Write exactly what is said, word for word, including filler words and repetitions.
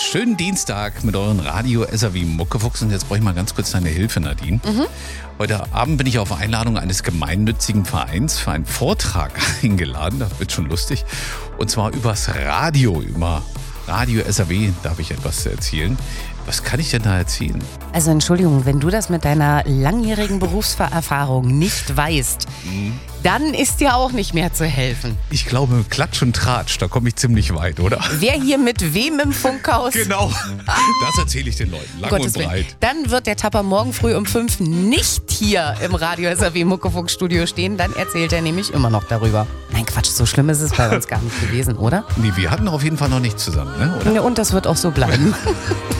Schönen Dienstag mit euren Radio S R W Muckefuchs. Und jetzt brauche ich mal ganz kurz deine Hilfe, Nadine. Mhm. Heute Abend bin ich auf Einladung eines gemeinnützigen Vereins für einen Vortrag eingeladen. Das wird schon lustig. Und zwar übers Radio, über Radio S R W darf ich etwas erzählen. Was kann ich denn da erzählen? Also Entschuldigung, wenn du das mit deiner langjährigen Berufserfahrung nicht weißt, mhm. dann ist dir auch nicht mehr zu helfen. Ich glaube, Klatsch und Tratsch, da komme ich ziemlich weit, oder? Wer hier mit wem im Funkhaus? Genau, das erzähle ich den Leuten, lang Gottes und breit. Willen. Dann wird der Tapper morgen früh um fünf nicht hier im Radio S R W Muckefuchs-Studio stehen, dann erzählt er nämlich immer noch darüber. Nein, Quatsch, so schlimm ist es bei uns gar nicht gewesen, oder? Nee, wir hatten auf jeden Fall noch nichts zusammen, ne? Oder? Und das wird auch so bleiben.